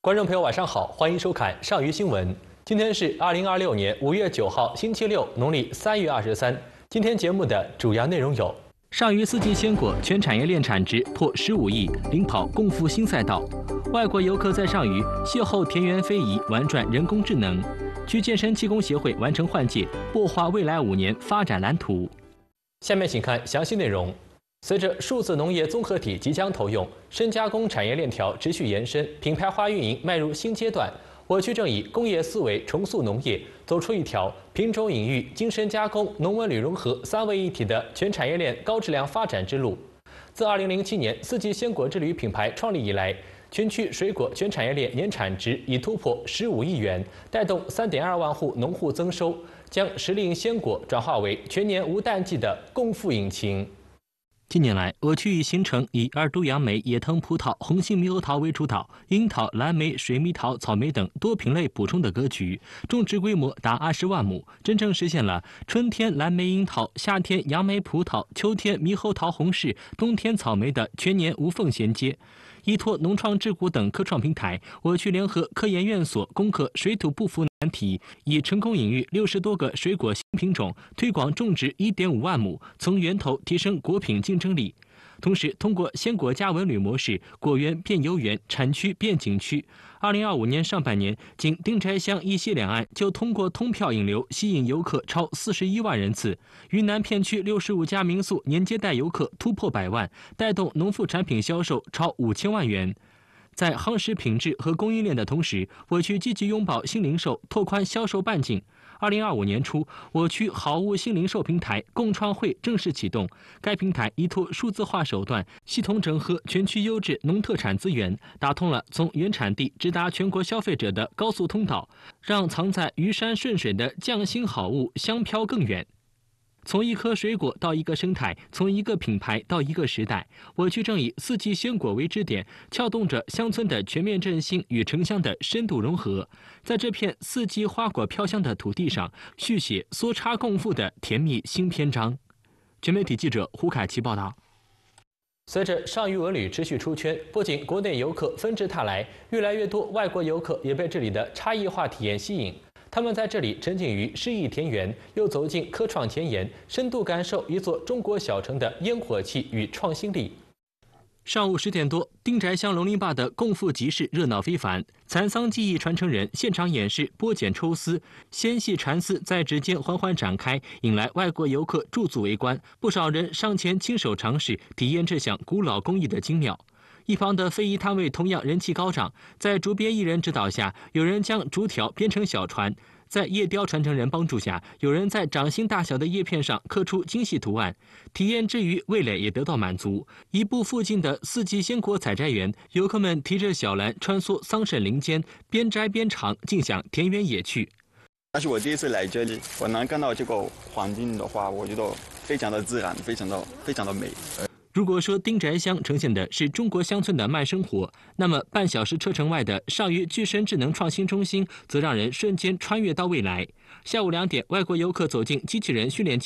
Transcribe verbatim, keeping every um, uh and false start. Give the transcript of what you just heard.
观众朋友，晚上好，欢迎收看上虞新闻。今天是二零二六年五月九号，星期六，农历三月二十三。今天节目的主要内容有： 上虞四季鲜果全产业链产值破十五亿，领跑共赴新赛道；外国游客在上虞邂逅田园非遗，玩转人工智能；区健身气功协会完成换届，擘画未来五年发展蓝图。 下面请看详细内容。随着数字农业综合体即将投用，深加工产业链条持续延伸，品牌化运营迈入新阶段。我区正以工业思维重塑农业，走出一条品种隐喻、精深加工、农文旅融合三位一体的全产业链高质量发展之路。自二零零七年四季鲜果之旅品牌创立以来，全区水果全产业链年产值已突破十五亿元，带动三点二万户农户增收，将时令鲜果转化为全年无淡季的共富引擎。 近年来，我区已形成以二都杨梅、野藤葡萄、红杏猕猴桃为主导，樱桃、蓝莓、水蜜桃、草莓等多品类补充的格局，种植规模达二十万亩，真正实现了春天蓝莓樱桃、夏天杨梅葡萄、秋天猕猴桃红柿、冬天草莓的全年无缝衔接。依托农创智谷等科创平台，我区联合科研院所攻克水土不服难题，以成功引育六十多个水果新品种，推广种植一点五万亩，从源头提升果品竞争力。同时，通过鲜果加文旅模式，果园变游园，产区变景区。二零二五年上半年，仅丁宅乡一西两岸就通过通票引流吸引游客超四十一万人次。云南片区六十五家民宿年接待游客突破百万，带动农副产品销售超五千万元。在夯实品质和供应链的同时，我区积极拥抱新零售，拓宽销售半径。二零二五年初，我区好物新零售平台共创会正式启动。该平台依托数字化手段，系统整合全区优质农特产资源，打通了从原产地直达全国消费者的高速通道，让藏在虞山顺水的匠心好物香飘更远。从一颗水果到一个生态，从一个品牌到一个时代，我区正以四季鲜果为支点，撬动着乡村的全面振兴与城乡的深度融合，在这片四季花果飘香的土地上，续写梭插共富的甜蜜新篇章。全媒体记者胡凯奇报道。 随着上虞文旅持续出圈，不仅国内游客纷至沓来，越来越多外国游客也被这里的差异化体验吸引。他们在这里沉浸于诗意田园，又走进科创前沿，深度感受一座中国小城的烟火气与创新力。 上午十点多，丁宅乡龙鳞坝的共富集市热闹非凡，蚕桑技艺传承人现场演示剥茧抽丝，纤细蚕丝在指尖缓缓展开，引来外国游客驻足围观，不少人上前亲手尝试，体验这项古老工艺的精妙。一旁的非遗摊位同样人气高涨，在竹编艺人指导下，有人将竹条编成小船，在叶雕传承人帮助下，有人在掌心大小的叶片上刻出精细图案。体验之余，味蕾也得到满足。一步附近的四季鲜果采摘园，游客们提着小篮穿梭桑葚林间，边摘边尝，尽享田园野趣。 那是我第一次来这里，我能看到这个环境的话，我觉得非常的自然，非常的非常的美。 如果说丁宅乡呈现的是中国乡村的慢生活，那么半小时车程外的上虞具身智能创新中心则让人瞬间穿越到未来。下午两点，外国游客走进机器人训练